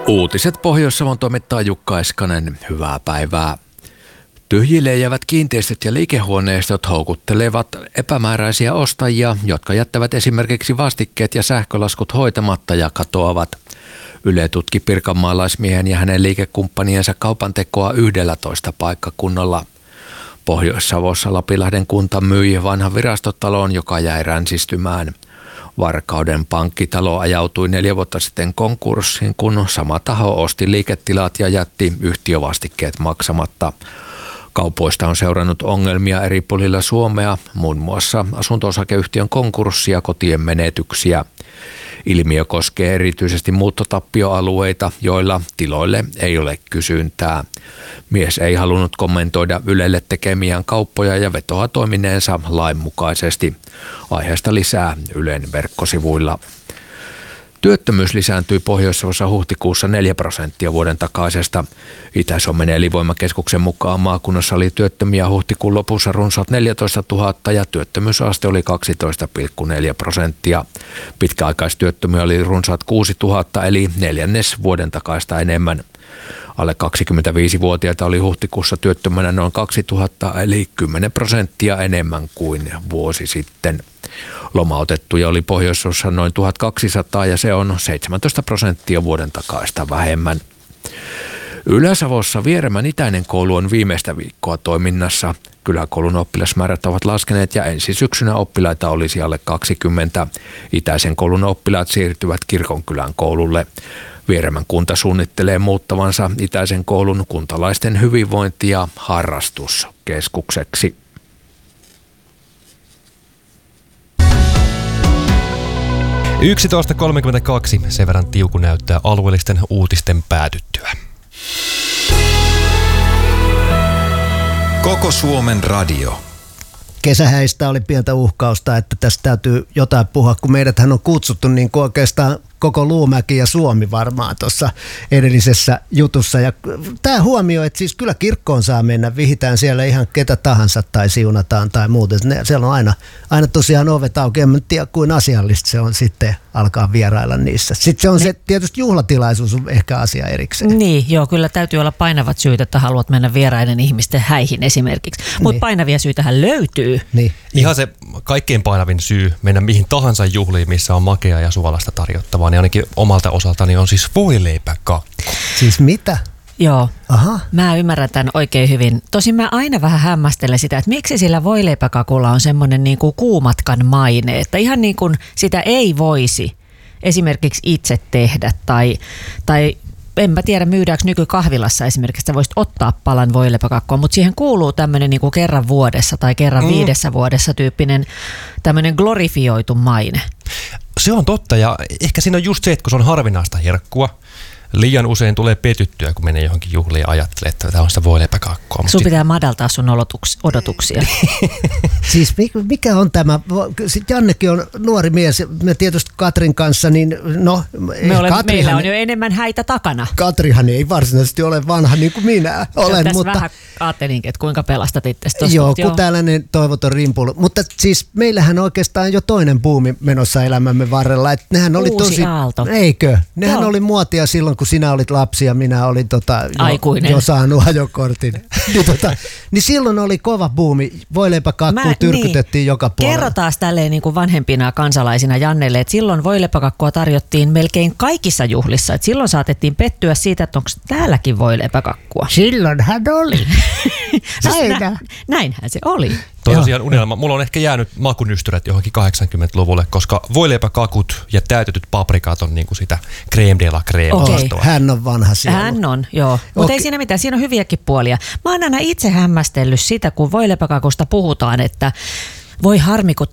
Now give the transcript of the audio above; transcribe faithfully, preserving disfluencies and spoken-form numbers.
Uutiset Pohjois-Savon toimittaa Jukka Eskanen. Hyvää päivää. Tyhjille jäävät kiinteistöt ja liikehuoneistot houkuttelevat epämääräisiä ostajia, jotka jättävät esimerkiksi vastikkeet ja sähkölaskut hoitamatta ja katoavat. Yle tutki pirkanmaalaismiehen ja hänen liikekumppaniensa kaupantekoa yhdellätoista paikkakunnalla. Pohjois-Savossa Lapinlahden kunta myi vanhan virastotalon, joka jäi ränsistymään. Varkauden pankkitalo ajautui neljä vuotta sitten konkurssiin, kun sama taho osti liiketilat ja jätti yhtiövastikkeet maksamatta. Kaupoista on seurannut ongelmia eri puolilla Suomea, muun muassa asunto-osakeyhtiön konkurssia ja kotien menetyksiä. Ilmiö koskee erityisesti muuttotappioalueita, joilla tiloille ei ole kysyntää. Mies ei halunnut kommentoida Ylelle tekemiään kauppoja ja vetoaa toimineensa lainmukaisesti. Aiheesta lisää Ylen verkkosivuilla. Työttömyys lisääntyi Pohjois-Savossa huhtikuussa neljä prosenttia vuoden takaisesta. Itä-Suomen elinvoimakeskuksen mukaan maakunnassa oli työttömiä huhtikuun lopussa runsaat neljätoista tuhatta ja työttömyysaste oli kaksitoista pilkku neljä prosenttia. Pitkäaikaistyöttömiä oli runsaat kuusi tuhatta eli neljännes vuoden takaista enemmän. Alle kaksikymmentäviisivuotiaita oli huhtikuussa työttömänä noin kaksituhatta eli kymmenen prosenttia enemmän kuin vuosi sitten. Lomautettuja oli Pohjois-Savossa noin tuhatkaksisataa ja se on seitsemäntoista prosenttia vuoden takaista vähemmän. Ylä-Savossa Vieremän itäinen koulu on viimeistä viikkoa toiminnassa. Kyläkoulun oppilasmäärät ovat laskeneet ja ensi syksynä oppilaita olisi alle kaksikymmentä. Itäisen koulun oppilaat siirtyvät Kirkonkylän koululle. Vieremän kunta suunnittelee muuttavansa itäisen koulun kuntalaisten hyvinvointi- ja harrastuskeskukseksi. yksitoista kolmekymmentäkaksi, sen verran Tiuku näyttää alueellisten uutisten päätyttyä. Koko Suomen radio. Kesähäistä oli pientä uhkausta, että tästä täytyy jotain puhua, kun meidäthän on kutsuttu niin kuin oikeastaan koko Luumäki ja Suomi varmaan tuossa edellisessä jutussa. Ja tämä huomio, että siis kyllä kirkkoon saa mennä, vihitään siellä ihan ketä tahansa tai siunataan tai muuten. Siellä on aina, aina tosiaan ovet auki, en tiedä kuin asiallista se on sitten alkaa vierailla niissä. Sitten se on se tietysti juhlatilaisuus on ehkä asia erikseen. Niin, joo, kyllä täytyy olla painavat syyt, että haluat mennä vieraiden ihmisten häihin esimerkiksi. Mutta niin. Painavia syytähän löytyy. Niin. Ihan se kaikkein painavin syy mennä mihin tahansa juhliin, missä on makea ja suolasta tarjottavaa, niin ainakin omalta osaltani on siis voileipäkakku. Siis mitä? Joo, Aha. Mä ymmärrän tämän oikein hyvin. Tosin mä aina vähän hämmästelen sitä, että miksi sillä voileipäkakulla on semmoinen niin kuin kuumatkan maine, että ihan niin kuin sitä ei voisi esimerkiksi itse tehdä tai, tai en mä tiedä myydäänkö nykykahvilassa esimerkiksi, että voisit ottaa palan voileipäkakkua, mutta siihen kuuluu tämmöinen niin kuin kerran vuodessa tai kerran mm. viidessä vuodessa tyyppinen tämmöinen glorifioitu maine. Se on totta ja ehkä siinä on just se, että kun se on harvinaista herkkua, liian usein tulee petyttyä, kun menee johonkin juhliin ja ajattelee, että tämä on sitä voileipäkakkua. Sun pitää madaltaa sun odotuksia. Siis mikä on tämä? Sitten Jannekin on nuori mies, me tietysti Katrin kanssa, niin no... Me olemme, meillä on jo enemmän häitä takana. Katrihan ei varsinaisesti ole vanha niin kuin minä olen. Tässä mutta vähän ajattelinkin, että kuinka pelastat itse tuosta. Joo, kun tällainen toivoton rimpulu. Mutta siis meillähän oikeastaan jo toinen buumi menossa elämämme varrella. Että nehän oli Uusi tosi... aalto. Eikö? Nehän Joo. oli muotia silloin, kun sinä olit lapsi ja minä olin tota, Aikuinen. jo, jo saanut ajokortin. niin, tota, niin silloin oli kova buumi. Voileipäkakkua tyrkytettiin niin. joka puolella. Kerrotaan tälleen niin kuin vanhempina kansalaisina Jannelle, että silloin voileipäkakkua tarjottiin melkein kaikissa juhlissa. Että silloin saatettiin pettyä siitä, että onko täälläkin voileipäkakkua. Silloinhan oli. Nä, näinhän se oli. Toi on tosiaan unelma. Mulla on ehkä jäänyt makunystyrät johonkin kahdeksankymmentäluvulle, koska voileipäkakut ja täytetyt paprikat on niinku sitä crème de la crème. Okay. Hän on vanha sielu. Hän on, joo. Mutta okay. Ei siinä mitään, siinä on hyviäkin puolia. Mä oon aina itse hämmästellyt sitä, kun voileipäkakusta puhutaan, että voi harmi, kun